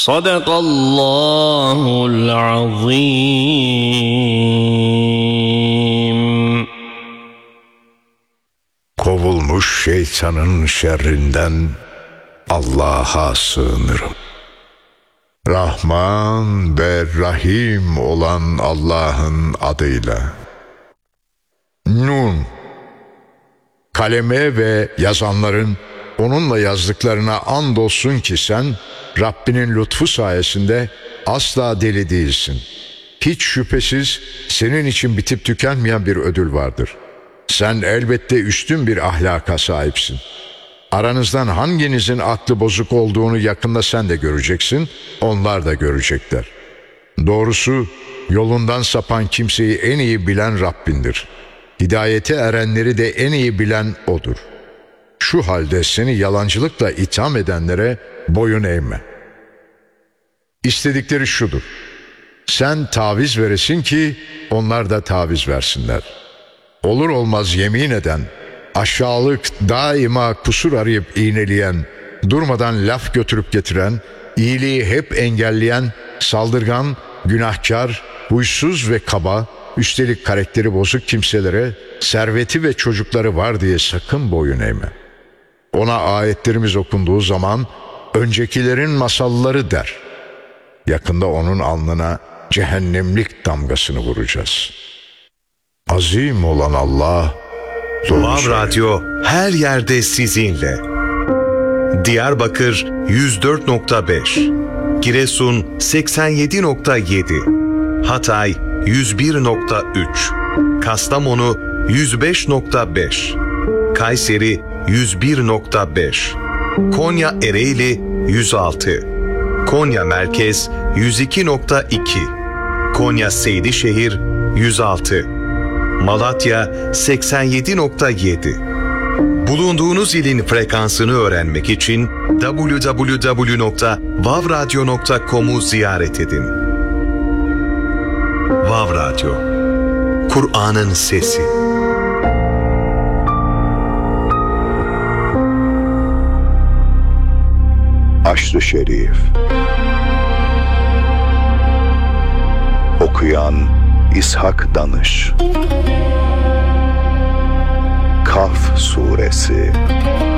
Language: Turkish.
Sadakallahul azim. Kovulmuş şeytanın şerrinden Allah'a sığınırım. Rahman ve Rahim olan Allah'ın adıyla. Nun. Kaleme ve yazanların onunla yazdıklarına andolsun ki sen Rabbinin lütfu sayesinde asla deli değilsin. Hiç şüphesiz senin için bitip tükenmeyen bir ödül vardır. Sen elbette üstün bir ahlaka sahipsin. Aranızdan hanginizin aklı bozuk olduğunu yakında sen de göreceksin, onlar da görecekler. Doğrusu yolundan sapan kimseyi en iyi bilen Rabbindir. Hidayete erenleri de en iyi bilen O'dur. Şu halde seni yalancılıkla itham edenlere boyun eğme. İstedikleri şudur: sen taviz veresin ki onlar da taviz versinler. Olur olmaz yemin eden, aşağılık, daima kusur arayıp iğneleyen, durmadan laf götürüp getiren, iyiliği hep engelleyen, saldırgan, günahkar, huysuz ve kaba, üstelik karakteri bozuk kimselere serveti ve çocukları var diye sakın boyun eğme. Ona ayetlerimiz okunduğu zaman öncekilerin masalları der. Yakında onun alnına cehennemlik damgasını vuracağız. Azim olan Allah doğru Vav söylüyor. Radyo her yerde sizinle. Diyarbakır 104.5, Giresun 87.7, Hatay 101.3, Kastamonu 105.5, Kayseri 101.5, Konya Ereğli 106, Konya Merkez 102.2, Konya Seydişehir 106, Malatya 87.7. Bulunduğunuz ilin frekansını öğrenmek için www.vavradyo.com'u ziyaret edin. Vav Radyo, Kur'an'ın sesi. Aşr-ı Şerif. Okuyan İshak Danış. Kaf Suresi.